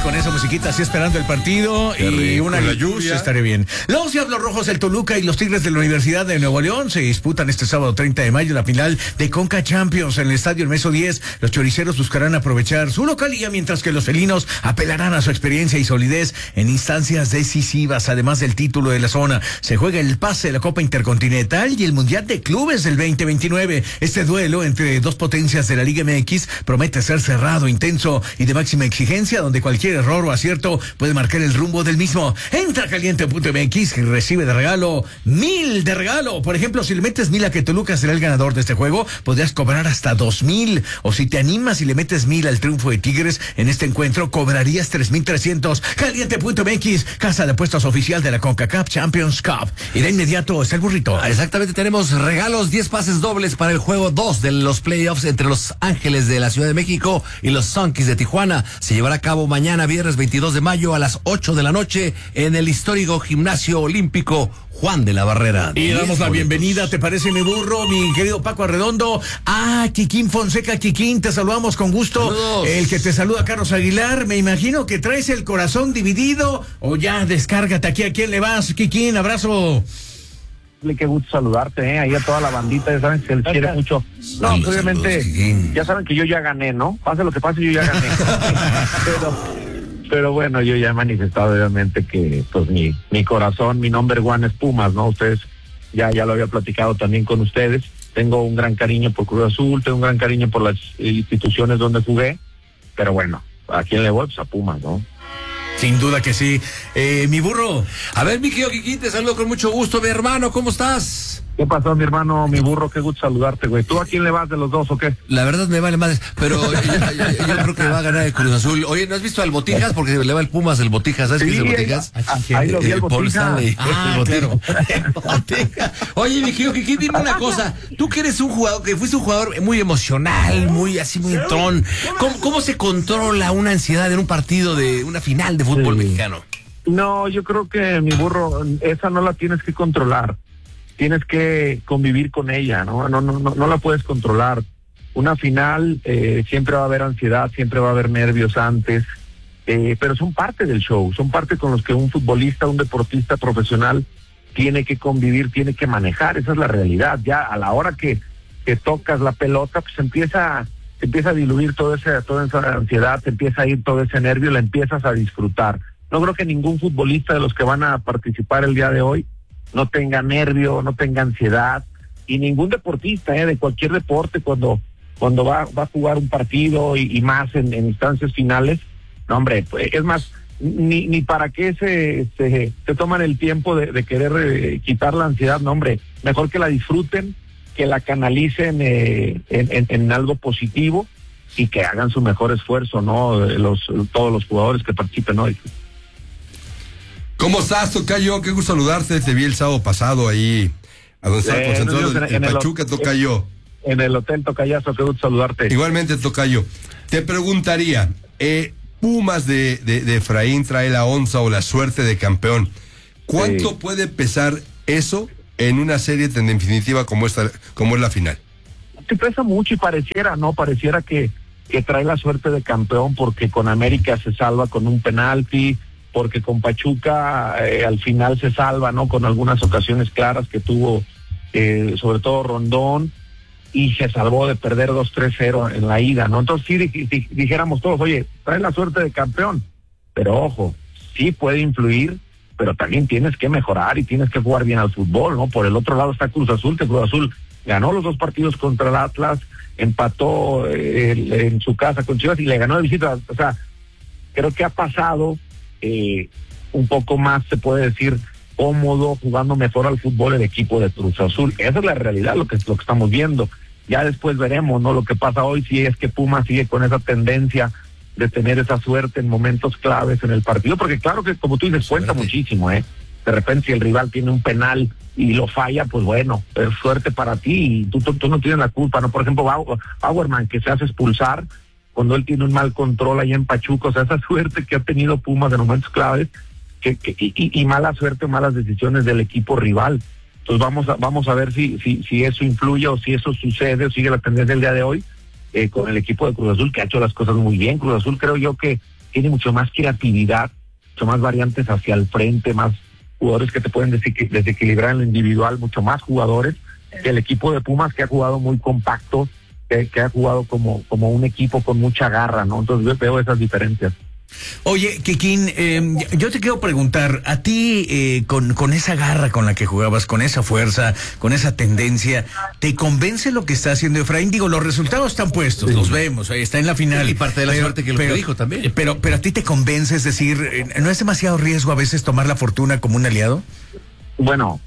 con esa musiquita así esperando el partido y una lluvia, estaré bien. Los Diablos Rojos del Toluca y los Tigres de la Universidad de Nuevo León se disputan este sábado 30 de mayo la final de Conca Champions en el Estadio Hermeso 10. Los choriceros buscarán aprovechar su localía, mientras que los felinos apelarán a su experiencia y solidez en instancias decisivas. Además del título de la zona, se juega el pase de la Copa Intercontinental y el Mundial de Clubes del 2029. Este duelo entre dos potencias de la Liga MX promete ser cerrado, intenso y de máxima exigencia, donde cualquier error o acierto puede marcar el rumbo del mismo. Entra a caliente.mx y recibe de regalo 1,000 de regalo. Por ejemplo, si le metes 1,000 a que Toluca será el ganador de este juego, podrías cobrar hasta 2,000. O si te animas y le metes 1,000 al triunfo de Tigres en este encuentro, cobrarías 3,300. Caliente.mx, casa de apuestas oficial de la CONCACAF Champions Cup. Y de inmediato está el burrito. Exactamente, tenemos regalos, 10 pases dobles para el juego 2 de los playoffs entre los Ángeles de la Ciudad de México y los Sunkies de Tijuana. Se llevará a cabo mañana, viernes 22 de mayo a las 8 de la noche en el histórico Gimnasio Olímpico Juan de la Barrera. Y damos la bienvenida, ¿te parece, mi burro, mi querido Paco Arredondo? Kikín Fonseca. Kikín, te saludamos con gusto. Saludos. El que te saluda, Carlos Aguilar. Me imagino que traes el corazón dividido, o ya descárgate aquí. ¿A quién le vas, Kikín? Abrazo. Qué gusto saludarte, ahí a toda la bandita, ya saben que se les quiere mucho. No, Saludos, obviamente, saludos, ya saben que yo ya gané, ¿no? Pase lo que pase, yo ya gané. pero bueno, yo ya he manifestado obviamente que pues mi corazón, mi number one es Pumas, ¿no? Ustedes, ya lo había platicado también con ustedes. Tengo un gran cariño por Cruz Azul, tengo un gran cariño por las instituciones donde jugué, pero bueno, ¿a quién le voy? Pues a Pumas, ¿no? Sin duda que sí. Mi burro. A ver, mi querido Kikín, te saludo con mucho gusto, mi hermano, ¿cómo estás? ¿Qué pasó, mi hermano, mi burro? Qué gusto saludarte, güey. ¿Tú a quién le vas de los dos o qué? La verdad me vale madres, pero yo creo que va a ganar el Cruz Azul. Oye, ¿no has visto al Botijas? Porque le va el Pumas, el Botijas. ¿Sabes qué es el Botijas? Ahí lo vi, el Paul Botija. Stanley. Ah, claro. Oye, mi querido Kikín, dime una cosa. Tú que eres un jugador, que fuiste un jugador muy emocional, muy entrón. ¿Cómo se controla una ansiedad en un partido de una final de fútbol mexicano? No, yo creo que, mi burro, esa no la tienes que controlar. Tienes que convivir con ella, ¿no? No la puedes controlar. Una final, siempre va a haber ansiedad, siempre va a haber nervios antes, pero son parte del show, son parte con los que un futbolista, un deportista profesional tiene que convivir, tiene que manejar. Esa es la realidad. Ya a la hora que tocas la pelota, pues empieza a diluir toda esa ansiedad, te empieza a ir todo ese nervio, la empiezas a disfrutar. No creo que ningún futbolista de los que van a participar el día de hoy no tenga nervio, no tenga ansiedad, y ningún deportista de cualquier deporte cuando va a jugar un partido y más en instancias finales, no, hombre, pues, es más, ni para qué se toman el tiempo de querer quitar la ansiedad, no, hombre, mejor que la disfruten, que la canalicen en algo positivo y que hagan su mejor esfuerzo, ¿no? Todos los jugadores que participen hoy. ¿Cómo estás, tocayo? Qué gusto saludarte. Te vi el sábado pasado ahí, a donde estaba concentrado en Pachuca, tocayo. En el hotel Tocayazo, qué gusto saludarte. Igualmente, tocayo. Te preguntaría, Pumas de Efraín trae la onza o la suerte de campeón. ¿Cuánto puede pesar eso en una serie tan definitiva como es la final? Te pesa mucho y pareciera que trae la suerte de campeón, porque con América se salva con un penalti, porque con Pachuca al final se salva, ¿no? Con algunas ocasiones claras que tuvo, sobre todo Rondón, y se salvó de perder 2-3-0 en la ida, ¿no? Entonces sí dijéramos todos, oye, trae la suerte de campeón, pero ojo, sí puede influir, pero también tienes que mejorar y tienes que jugar bien al fútbol, ¿no? Por el otro lado está Cruz Azul, que Cruz Azul ganó los 2 partidos contra el Atlas, empató en su casa con Chivas y le ganó de visita. O sea, creo que ha pasado un poco más, se puede decir, cómodo, jugando mejor al fútbol el equipo de Cruz Azul. Esa es la realidad, lo que estamos viendo. Ya después veremos, ¿no? Lo que pasa hoy, si es que Pumas sigue con esa tendencia de tener esa suerte en momentos claves en el partido, porque claro que, como tú dices, cuenta muchísimo, De repente, si el rival tiene un penal y lo falla, pues bueno, es suerte para ti y tú no tienes la culpa, ¿no? Por ejemplo, Bauerman, que se hace expulsar cuando él tiene un mal control ahí en Pachuca. O sea, esa suerte que ha tenido Pumas en momentos claves, y mala suerte o malas decisiones del equipo rival. Entonces vamos a ver si eso influye o si eso sucede o sigue la tendencia del día de hoy con el equipo de Cruz Azul, que ha hecho las cosas muy bien. Cruz Azul creo yo que tiene mucho más creatividad, mucho más variantes hacia el frente, más jugadores que te pueden desequilibrar en lo individual, mucho más jugadores que el equipo de Pumas, que ha jugado muy compacto, que ha jugado como un equipo con mucha garra, ¿no? Entonces yo veo esas diferencias. Oye, Kikín, yo te quiero preguntar, a ti, con esa garra con la que jugabas, con esa fuerza, con esa tendencia, ¿te convence lo que está haciendo Efraín? Digo, los resultados están puestos, los vemos, está en la final. Y parte de la suerte que lo que dijo también. Pero a ti te convence, es decir, ¿no es demasiado riesgo a veces tomar la fortuna como un aliado? Bueno,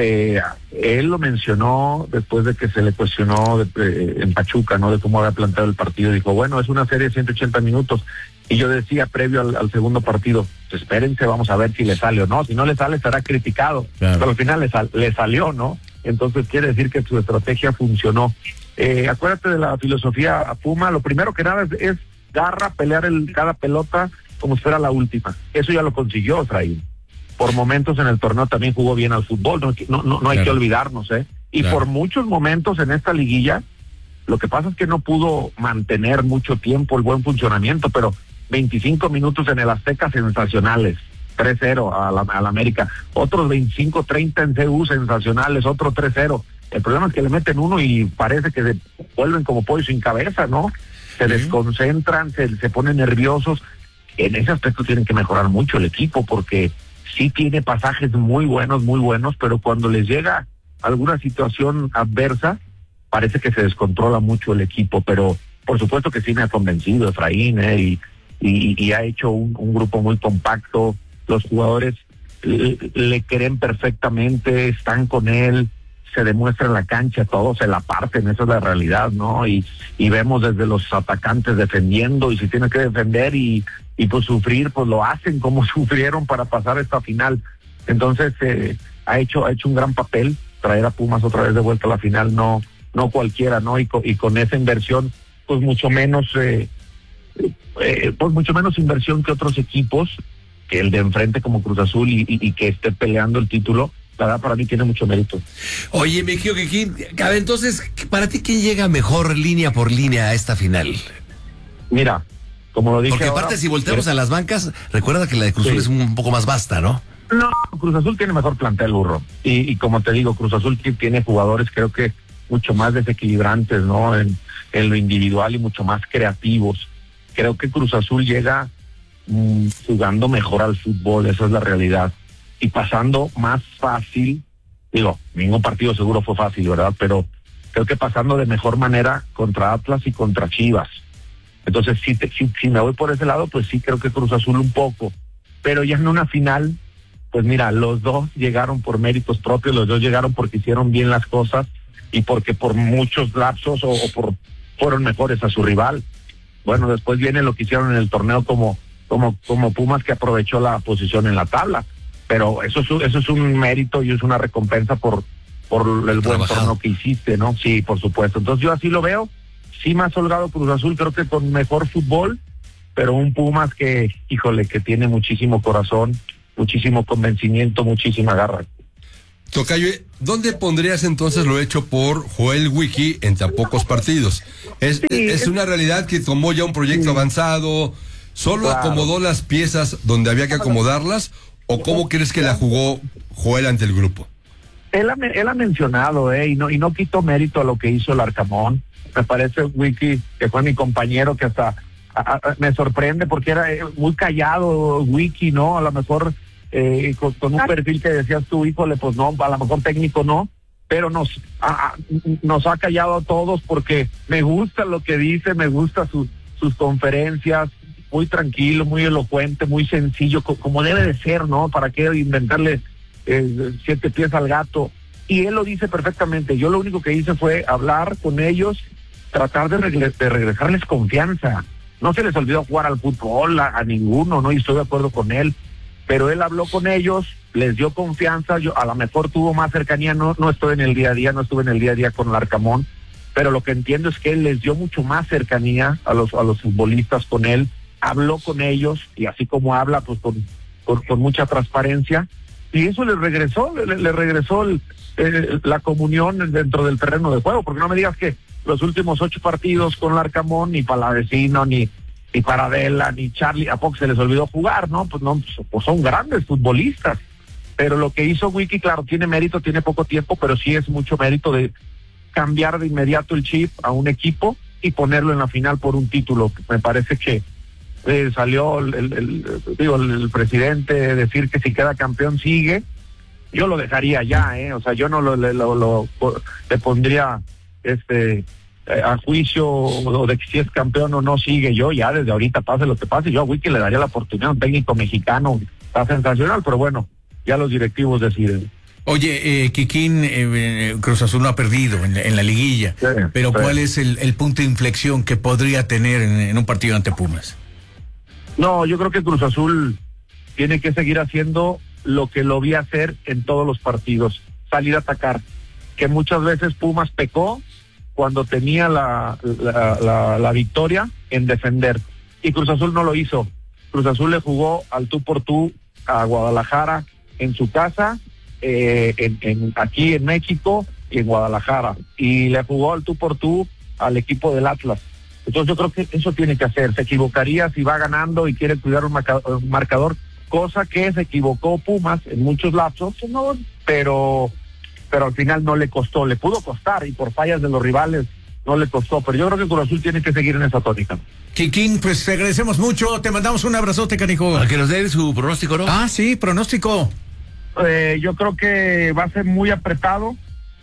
él lo mencionó después de que se le cuestionó en Pachuca, ¿no? De cómo había planteado el partido. Dijo, bueno, es una serie de 180 minutos. Y yo decía previo al segundo partido, pues espérense, vamos a ver si le sale o no. Si no le sale, será criticado. Claro. Pero al final le salió, ¿no? Entonces quiere decir que su estrategia funcionó. Acuérdate de la filosofía a Puma. Lo primero que nada es garra, pelear cada pelota como si fuera la última. Eso ya lo consiguió Efraín. Por momentos en el torneo también jugó bien al fútbol, no hay que olvidarnos, Y por muchos momentos en esta liguilla, lo que pasa es que no pudo mantener mucho tiempo el buen funcionamiento, pero 25 minutos en el Azteca sensacionales, 3-0 a la América, otros 25-30 en CU sensacionales, otro 3-0. El problema es que le meten uno y parece que se vuelven como pollo sin cabeza, ¿no? Se desconcentran, se ponen nerviosos. En ese aspecto tienen que mejorar mucho el equipo, porque sí tiene pasajes muy buenos, pero cuando les llega alguna situación adversa, parece que se descontrola mucho el equipo. Pero por supuesto que sí me ha convencido Efraín, y ha hecho un grupo muy compacto. Los jugadores le creen perfectamente, están con él, se demuestra en la cancha, todos se la parten, esa es la realidad, ¿no? Y vemos desde los atacantes defendiendo, y si tienen que defender y pues sufrir, pues lo hacen como sufrieron para pasar esta final. Entonces ha hecho un gran papel. Traer a Pumas otra vez de vuelta a la final, no cualquiera, ¿no? Y con esa inversión, pues mucho menos inversión que otros equipos, que el de enfrente como Cruz Azul, y que esté peleando el título. La verdad, para mí tiene mucho mérito. Oye, mi querido Kikín, entonces, para ti, ¿quién llega mejor línea por línea a esta final? Mira, como lo dije. Porque aparte, si volteamos a las bancas, recuerda que la de Cruz Azul es un poco más vasta, ¿no? No, Cruz Azul tiene mejor plantel, burro. Y como te digo, Cruz Azul tiene jugadores, creo que mucho más desequilibrantes, ¿no? En lo individual, y mucho más creativos. Creo que Cruz Azul llega jugando mejor al fútbol, esa es la realidad. Y pasando más fácil, digo, ningún partido seguro fue fácil, ¿verdad? Pero creo que pasando de mejor manera contra Atlas y contra Chivas. Entonces, si me voy por ese lado, pues sí creo que Cruz Azul un poco. Pero ya en una final, pues mira, los dos llegaron por méritos propios, los dos llegaron porque hicieron bien las cosas, y porque por muchos lapsos fueron mejores a su rival. Bueno, después viene lo que hicieron en el torneo como Pumas, que aprovechó la posición en la tabla. Pero eso es un mérito y es una recompensa por el buen torneo que hiciste, ¿no? Sí, por supuesto. Entonces yo así lo veo. Sí, más holgado Cruz Azul, creo que con mejor fútbol, pero un Pumas que, híjole, que tiene muchísimo corazón, muchísimo convencimiento, muchísima garra. Tocayo, ¿dónde pondrías entonces lo hecho por Joel Wiki en tan pocos partidos? Es una realidad que tomó ya un proyecto avanzado, solo acomodó las piezas donde había que acomodarlas, ¿o cómo crees que la jugó Joel ante el grupo? Él ha mencionado, y no quitó mérito a lo que hizo el Arcamón. Me parece Wiki, que fue mi compañero, que hasta me sorprende porque era muy callado Wiki, ¿no? A lo mejor con un perfil que decías tú, híjole, pues no, a lo mejor técnico no, pero nos ha callado a todos, porque me gusta lo que dice, me gusta sus conferencias, muy tranquilo, muy elocuente, muy sencillo, como debe de ser, ¿no? ¿Para qué inventarle 7 pies al gato? Y él lo dice perfectamente. Yo lo único que hice fue hablar con ellos, tratar de regresarles confianza. No se les olvidó jugar al fútbol a ninguno, ¿no? Y estoy de acuerdo con él. Pero él habló con ellos, les dio confianza. Yo a lo mejor tuvo más cercanía, no estoy en el día a día, no estuve en el día a día con el Arcamón, pero lo que entiendo es que él les dio mucho más cercanía a los futbolistas con él. Habló con ellos, y así como habla, pues con mucha transparencia, y eso les regresó, le regresó la comunión dentro del terreno de juego, porque no me digas que los últimos 8 partidos con el Arcamón, ni Palavecino, ni Paradela, ni Charlie, ¿a poco se les olvidó jugar? No, pues son grandes futbolistas. Pero lo que hizo Wiki, claro, tiene mérito, tiene poco tiempo, pero sí es mucho mérito de cambiar de inmediato el chip a un equipo y ponerlo en la final por un título. Me parece que salió el presidente decir que si queda campeón sigue. Yo lo dejaría ya, o sea, yo no le pondría a juicio o de que si es campeón o no sigue. Yo ya desde ahorita, pase lo que pase, yo a Wiki le daría la oportunidad. Un técnico mexicano está sensacional, pero bueno, ya los directivos deciden. Oye, Kikín, Cruz Azul no ha perdido en la liguilla, sí, pero sí. ¿Cuál es el punto de inflexión que podría tener en un partido ante Pumas? No, yo creo que Cruz Azul tiene que seguir haciendo lo que lo vi hacer en todos los partidos, salir a atacar, que muchas veces Pumas pecó cuando tenía la victoria en defender, y Cruz Azul no lo hizo. Cruz Azul le jugó al tú por tú a Guadalajara en su casa, aquí en México y en Guadalajara, y le jugó al tú por tú al equipo del Atlas. Entonces yo creo que eso tiene que hacer. Se equivocaría si va ganando y quiere cuidar un marcador, cosa que se equivocó Pumas en muchos lapsos, ¿no? pero al final no le costó, le pudo costar, y por fallas de los rivales no le costó, pero yo creo que Cruz Azul tiene que seguir en esa tónica. Kikín, pues te agradecemos mucho, te mandamos un abrazote, canijo. A que nos den su pronóstico, ¿no? Ah, sí, pronóstico. Yo creo que va a ser muy apretado.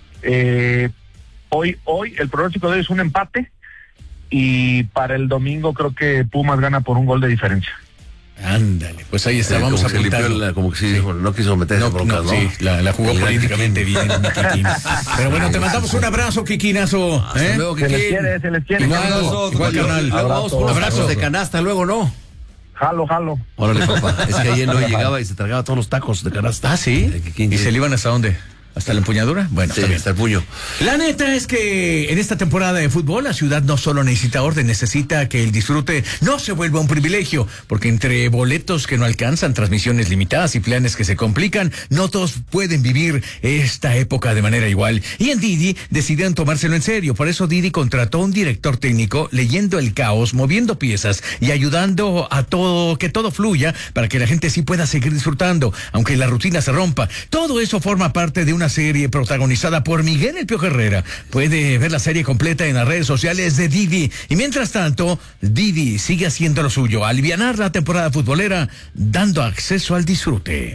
Hoy el pronóstico de hoy es un empate, y para el domingo creo que Pumas gana por un gol de diferencia. Ándale, pues ahí está, vamos a apuntarlo. Como que sí, dijo, no quiso meterse broncas, ¿no? Sí, la jugó políticamente bien, Kikín. Pero bueno, te mandamos un abrazo, Kikínazo. Hasta luego, Kikín. Se les quiere. Igual, canal. Vamos por abrazos de canasta luego, ¿no? Jalo. Órale, papá. Es que ayer no llegaba y se tragaba todos los tacos de canasta. Ah, ¿sí? ¿Y se le iban hasta dónde? ¿Hasta la empuñadura? Bueno, sí, hasta el puño. La neta es que en esta temporada de fútbol la ciudad no solo necesita orden, necesita que el disfrute no se vuelva un privilegio, porque entre boletos que no alcanzan, transmisiones limitadas y planes que se complican, no todos pueden vivir esta época de manera igual. Y en Didi decidieron tomárselo en serio. Por eso Didi contrató un director técnico leyendo el caos, moviendo piezas y ayudando a todo, que todo fluya para que la gente sí pueda seguir disfrutando, aunque la rutina se rompa. Todo eso forma parte de una serie protagonizada por Miguel El Piojo Herrera. Puede ver la serie completa en las redes sociales de Didi. Y mientras tanto, Didi sigue haciendo lo suyo, alivianar la temporada futbolera, dando acceso al disfrute.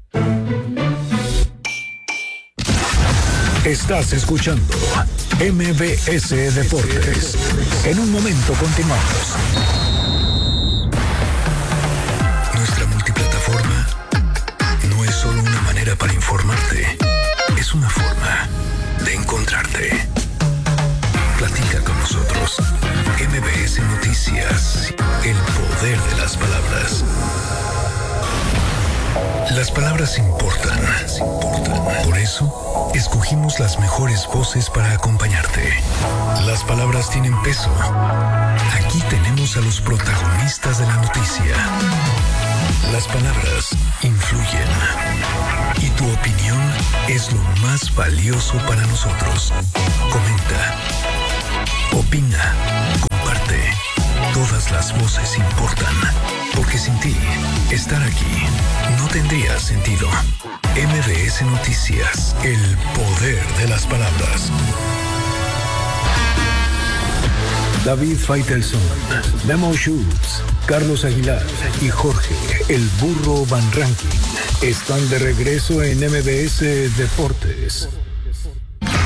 Estás escuchando MBS Deportes. En un momento continuamos. Nuestra multiplataforma no es solo una manera para informarte. Es una forma de encontrarte. Platica con nosotros. MBS Noticias. El poder de las palabras. Las palabras importan. Por eso, escogimos las mejores voces para acompañarte. Las palabras tienen peso. Aquí tenemos a los protagonistas de la noticia. Las palabras influyen. Y tu opinión es lo más valioso para nosotros. Comenta. Opina. Comparte. Todas las voces importan. Porque sin ti, estar aquí no tendría sentido. MBS Noticias. El poder de las palabras. David Faitelson, Memo Schultz, Carlos Aguilar y Jorge El Burro Van Ranking están de regreso en MBS Deportes.